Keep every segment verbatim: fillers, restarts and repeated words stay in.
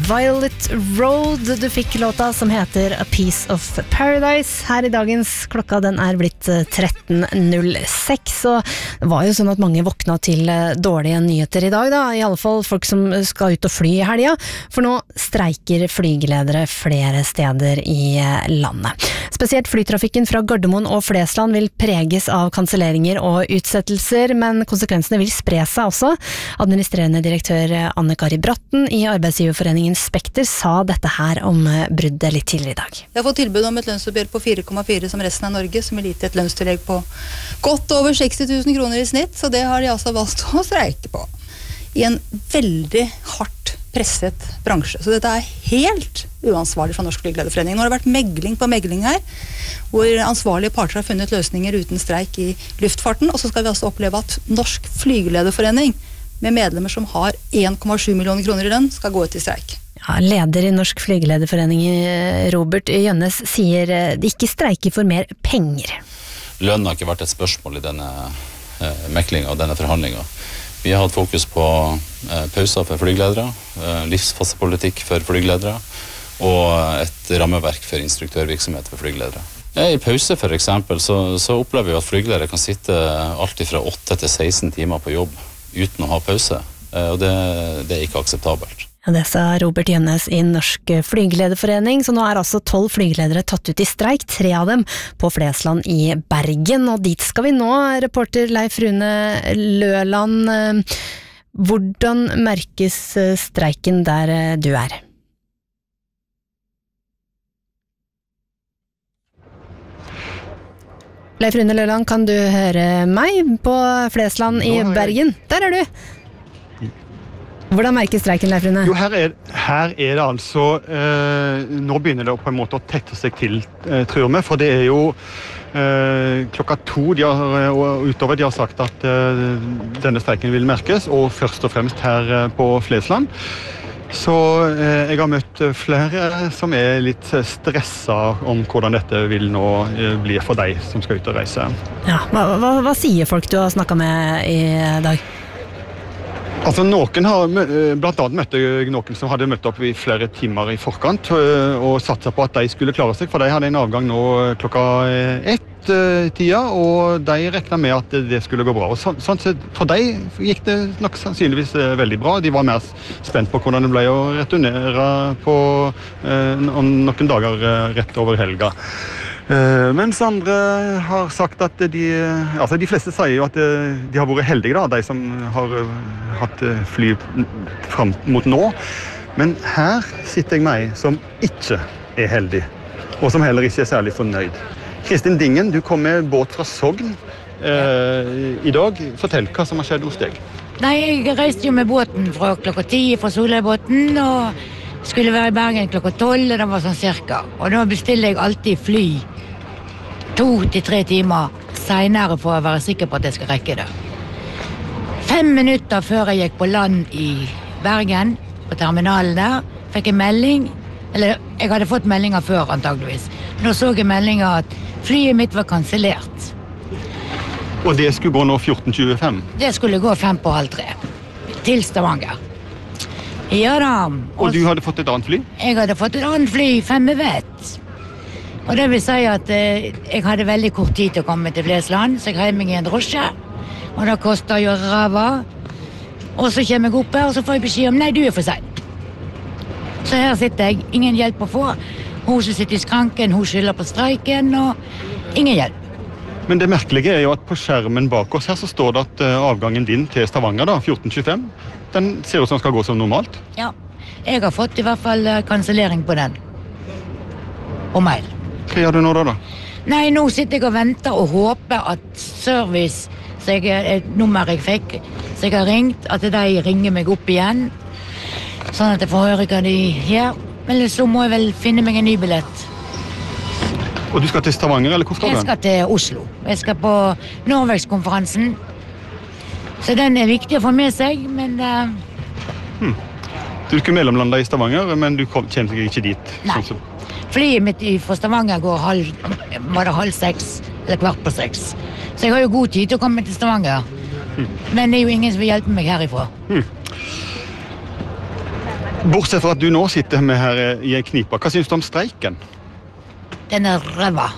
Violet Road. Du fikk låta som heter A Piece of Paradise. Her i dagens klokka, den er blitt tretten null seks, og det var jo sånn at mange våkna til dårlige nyheter i dag da, i alle fall folk som skal ut og fly i helga, for nå streiker flygeledere flere steder i landet. Spesielt flytrafikken fra Gardermoen og Flesland vil preges av kanselleringer og utsettelser, men konsekvensene vil spre seg også. Administrerende direktør Anne-Kari Bratten i Arbeidsgiverforeningen Spekter sa dette her om bruddet litt tidligere i dag. Jeg har fått tilbud om et lønnsoppgjør på fire komma fire som resten av Norge, som vil gi til et lønnstillegg på godt over seksti tusen kroner i snitt, så det har de altså valgt å streike på. I en veldig hardt presset bransje. Så dette er helt uansvarlig fra Norsk Flygelederforening. Nå har det vært megling på megling her, hvor ansvarlige parter har funnet løsninger uten streik i luftfarten, og så skal vi altså oppleve at Norsk Flygelederforening, med medlemmer som har en komma sju millioner kroner i lønn, skal gå ut i streik. Ja, leder i Norsk Flygelederforening, Robert Jønnes, sier de ikke streiker for mer penger. Lønn har ikke vært et spørsmål i denne eh, meklinga og denne forhandlinga. Vi har hatt fokus på eh, pauser for flygeledere, eh, livsfaste politikk for flygeledere og et rammeverk for instruktørvirksomhet for flygeledere. I pause for eksempel så, så opplever vi at flygeledere kan sitte alt fra åtte til seksten timer på jobb uten å ha pause, eh, og det, det er ikke akseptabelt. Ja, det sa Robert Jønnes i Norsk Flygelederforening, så nå er altså tolv flygeledere tatt ut i streik, tre av dem på Flesland i Bergen, og dit skal vi nå, reporter Leif Rune Løland. Hvordan merkes streiken der du er? Leif Rune Løland, kan du høre meg på Flesland i Bergen? Der er du! Hvordan merker streiken, Leif Rune? Jo, her er, her er det altså, eh, nå begynner det på en måte å tette seg til, eh, tror vi, for det er jo eh, klokka to de har, og utover de har sagt at eh, denne streiken vil merkes, og først og fremst her eh, på Flesland. Så eh, jeg har møtt flere som er litt stresset om hvordan dette vil nå eh, bli for deg som skal ut og reise. Ja, hva, hva, hva sier folk du har snakket med i dag? Altså, noen har, blant annet møtte jeg noen som hadde møtt opp i flere timer i forkant og satset på at de skulle klare seg, for de hadde en avgang nå klokka ett tida, og de regnet med at det skulle gå bra. Og så, sånn sett, for de gikk det nok sannsynligvis veldig bra. De var mer spent på hvordan det ble å returnere på om noen dager rett over helga. Uh, mens andre har sagt at de, altså de fleste sier jo at de har vært heldige da, de som har hatt fly frem mot nå. Men her sitter jeg med som ikke er heldig, og som heller ikke er særlig fornøyd. Kristin Dingen, du kom med båt fra Sogn uh, i dag. Fortell hva som har skjedd hos deg. Nei, jeg reiste jo med båten fra klokka ti fra Soløybåten, og skulle være i Bergen klokka tolv, og det var sånn cirka. Og da bestiller jeg alltid fly to til tre timer senere for å være sikker på at jeg skal rekke det. Fem minutter før jeg gikk på land i Bergen, på terminalen der, fikk jeg melding, eller jeg hadde fått meldinger før antageligvis. Nå så jeg meldinger at flyet mitt var kansellert. Og det skulle gå nå fjorten tjuefem? Det skulle gå fem på halv tre, til Stavanger. Ja da. Og du hadde fått et annet fly? Jeg hadde fått et annet fly, fem med vett. Og det vil si at eh, jeg hadde veldig kort tid til å komme til Flesland, så jeg heier meg i en drosje, og det koster jo ræva. Og så kommer jeg opp her, og så får jeg beskjed om, nei, du er for sen. Så her sitter jeg, ingen hjelp å få. Hun som sitter i skranken, hun skylder på streiken, og ingen hjelp. Men det merkelige er jo at på skjermen bak oss her så står det at uh, avgangen din til Stavanger da, fjorten tjuefem, den ser ut som den skal gå som normalt. Ja, jeg har fått i hvert fall uh, kansellering på den. Og mail. Hva gjør du nå da da? Nei, nå sitter jeg og venter og håper at service, så jeg, et nummer jeg fikk, så jeg har ringt, at de ringer meg opp igjen, sånn at jeg får høre hva de gjør. Men så må jeg vel finne meg en ny billett. Og du skal til Stavanger, eller hvor skal du? Jeg skal til Oslo. Jeg skal på Norvex-konferansen. Så den er viktig å få med seg, men... Uh... Hmm. Du skal mellomlande i Stavanger, men du kommer ikke dit? Nei. Sånn som... Flyet mitt fra Stavanger går halv, var det halv seks, eller kvart på seks. Så jeg har jo god tid til å komme til Stavanger. Mm. Men det er jo ingen som vil hjelpe meg herifra. Mm. Bortsett fra at du nå sitter med her i en knipa, hva synes du om streiken? Den er røva.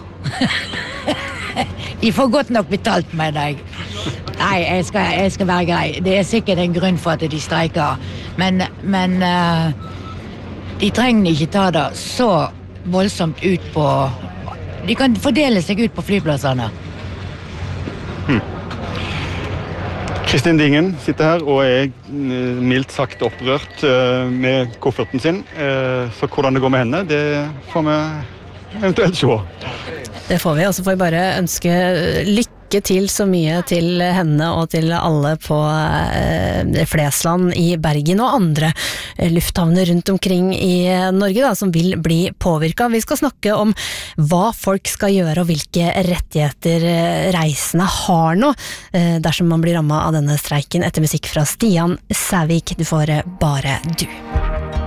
De får godt nok betalt med deg. Nei, jeg skal, jeg skal være grei. Det er sikkert en grunn for at de streiker. Men, men uh, de trenger ikke ta det så voldsomt ut på... De kan fordele seg ut på flyplassene. Hmm. Kristin Dingen sitter her og er mildt sagt opprørt med kofferten sin. Så hvordan det går med henne, det får vi eventuelt se. Det får vi, og så får vi bare ønske lykke til så mye til henne og til alle på eh, Flesland i Bergen og andre lufthavner rundt omkring i Norge da, som vil bli påvirket. Vi skal snakke om hva folk skal gjøre og hvilke rettigheter reisende har nå eh, dersom man blir rammet av denne streiken etter musikk fra Stian Sævik. Du får bare du.